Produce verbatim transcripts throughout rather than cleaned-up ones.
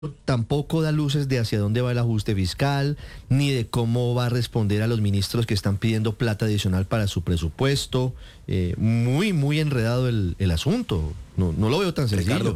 tampoco da luces de hacia dónde va el ajuste fiscal, ni de cómo va a responder a los ministros que están pidiendo plata adicional para su presupuesto. Eh, muy, muy enredado el, el asunto. No, no lo veo tan sencillo. Ricardo,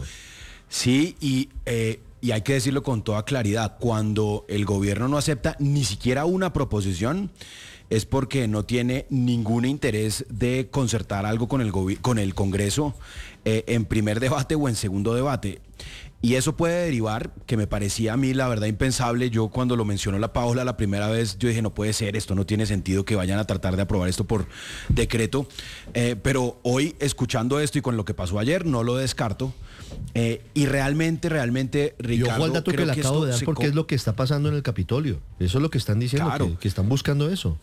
sí, y, eh, y hay que decirlo con toda claridad. Cuando el gobierno no acepta ni siquiera una proposición, es porque no tiene ningún interés de concertar algo con el, con el Congreso eh, en primer debate o en segundo debate. Y eso puede derivar, que me parecía a mí la verdad impensable. Yo cuando lo mencionó la Paola la primera vez, yo dije, no puede ser, esto no tiene sentido que vayan a tratar de aprobar esto por decreto. Eh, pero hoy, escuchando esto y con lo que pasó ayer, no lo descarto. Eh, y realmente, realmente, Ricardo... Y ojo al dato que le acabo de dar, porque es lo que está pasando en el Capitolio. Eso es lo que están diciendo, claro, que, que están buscando eso.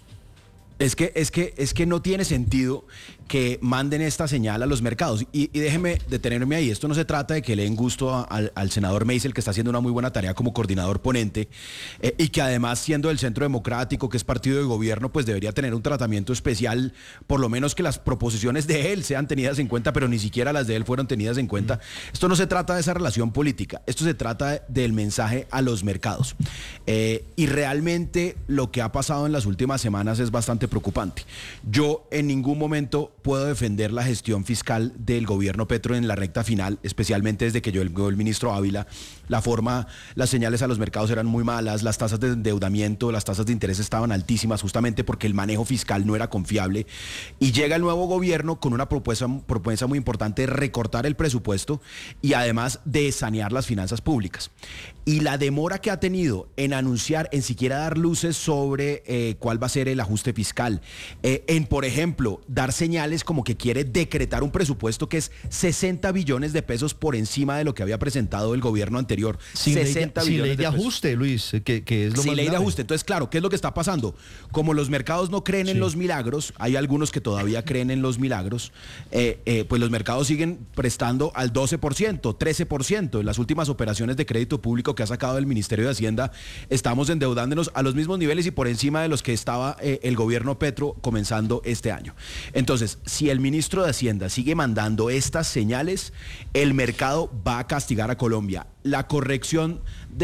Es que, es, que, es que no tiene sentido que manden esta señal a los mercados. Y, y déjeme detenerme ahí. Esto no se trata de que le den gusto a, al, al senador Meisel, que está haciendo una muy buena tarea como coordinador ponente, eh, y que además, siendo del Centro Democrático, que es partido de gobierno, pues debería tener un tratamiento especial, por lo menos que las proposiciones de él sean tenidas en cuenta, pero ni siquiera las de él fueron tenidas en cuenta. Esto no se trata de esa relación política, esto se trata del mensaje a los mercados. Eh, y realmente lo que ha pasado en las últimas semanas es bastante preocupante. Yo en ningún momento puedo defender la gestión fiscal del gobierno Petro en la recta final, especialmente desde que yo el, el ministro Ávila, la forma, las señales a los mercados eran muy malas, las tasas de endeudamiento, las tasas de interés estaban altísimas, justamente porque el manejo fiscal no era confiable, y llega el nuevo gobierno con una propuesta, propuesta muy importante de recortar el presupuesto y además de sanear las finanzas públicas. Y la demora que ha tenido en anunciar, en siquiera dar luces sobre eh, cuál va a ser el ajuste fiscal, eh, en, por ejemplo, dar señales como que quiere decretar un presupuesto que es sesenta billones de pesos por encima de lo que había presentado el gobierno anterior. Sin sesenta ley de, billones sin ley de, de ajuste, Luis, que, que es lo sin más ley grave. de ajuste. Entonces, claro, ¿qué es lo que está pasando? Como los mercados no creen sí. en los milagros, hay algunos que todavía creen en los milagros, eh, eh, pues los mercados siguen prestando al doce por ciento, trece por ciento. En las últimas operaciones de crédito público que ha sacado el Ministerio de Hacienda, estamos endeudándonos a los mismos niveles y por encima de los que estaba eh, el gobierno Petro comenzando este año. Entonces, si el ministro de Hacienda sigue mandando estas señales, el mercado va a castigar a Colombia. La corrección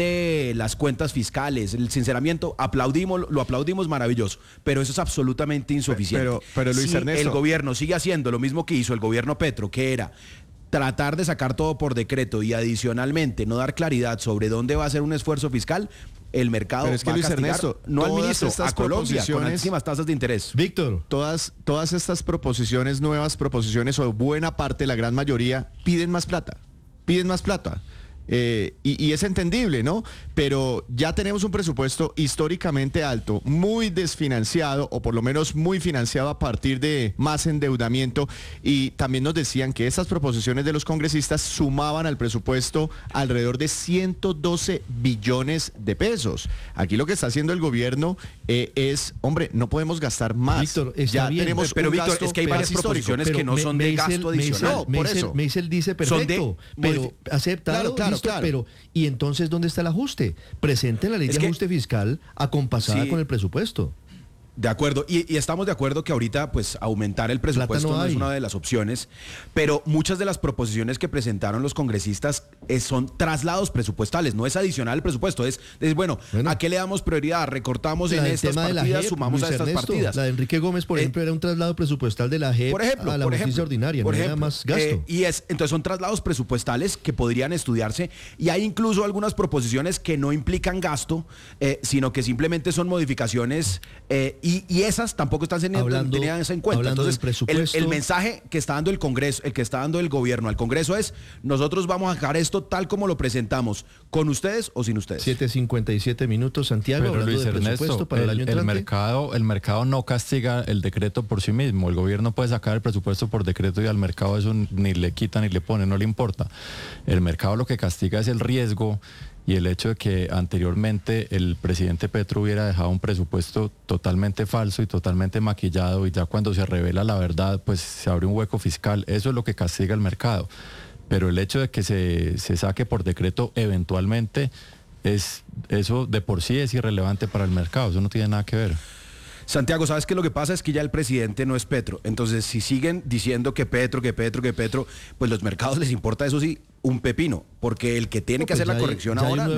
de las cuentas fiscales, el sinceramiento, aplaudimos, lo aplaudimos, maravilloso, pero eso es absolutamente insuficiente. Pero, pero Luis si Ernesto, el gobierno sigue haciendo lo mismo que hizo el gobierno Petro, que era tratar de sacar todo por decreto y adicionalmente no dar claridad sobre dónde va a ser un esfuerzo fiscal, el mercado pero es que va Luis a castigar, Ernesto, no al ministro, a Colombia con altísimas tasas de interés. Víctor, todas, todas estas proposiciones, nuevas proposiciones, o buena parte, la gran mayoría, piden más plata, piden más plata. Eh, y, y es entendible, ¿no? Pero ya tenemos un presupuesto históricamente alto, muy desfinanciado, o por lo menos muy financiado a partir de más endeudamiento, y también nos decían que esas proposiciones de los congresistas sumaban al presupuesto alrededor de ciento doce billones de pesos. Aquí lo que está haciendo el gobierno eh, es, hombre, no podemos gastar más. Víctor, está ya bien, tenemos pero un Víctor, gasto es que hay varias proposiciones que no son de gasto adicional. No, por eso. Meisel dice perfecto, pero aceptado, claro, claro, listo, claro. pero ¿y entonces dónde está el ajuste? Presenten la ley Es de que, ajuste fiscal acompasada sí, con el presupuesto. De acuerdo, y, y estamos de acuerdo que ahorita pues aumentar el presupuesto no, no es una de las opciones, pero muchas de las proposiciones que presentaron los congresistas es, son traslados presupuestales, no es adicional al presupuesto, es, es bueno, bueno, ¿a qué le damos prioridad? Recortamos en estas partidas, J E P, sumamos Luis a estas Ernesto, partidas. La de Enrique Gómez, por eh, ejemplo, era un traslado presupuestal de la J E P por ejemplo, a la por justicia ejemplo, ordinaria, por no ejemplo, era más gasto. Eh, y es, entonces son traslados presupuestales que podrían estudiarse, y hay incluso algunas proposiciones que no implican gasto, eh, sino que simplemente son modificaciones, eh, y, y esas tampoco tampoco están teniendo, teniendo eso en cuenta. Entonces, el, el mensaje que está dando el Congreso, el que está dando el gobierno al Congreso es: nosotros vamos a dejar esto tal como lo presentamos, con ustedes o sin ustedes. siete cincuenta y siete minutos, Santiago. Pero Luis Ernesto, para el, el, año el mercado, el mercado no castiga el decreto por sí mismo. El gobierno puede sacar el presupuesto por decreto y al mercado eso ni le quita ni le pone, no le importa. El mercado lo que castiga es el riesgo y el hecho de que anteriormente el presidente Petro hubiera dejado un presupuesto totalmente falso y totalmente maquillado, y ya cuando se revela la verdad, pues se abre un hueco fiscal. Eso es lo que castiga el mercado. Pero el hecho de que se, se saque por decreto eventualmente, es eso de por sí es irrelevante para el mercado, eso no tiene nada que ver. Santiago, ¿sabes qué? Lo que pasa es que ya el presidente no es Petro. Entonces, si siguen diciendo que Petro, que Petro, que Petro, pues los mercados les importa eso sí un pepino, porque el que tiene No, que pues hacer la ya hay- corrección ya hay un ahora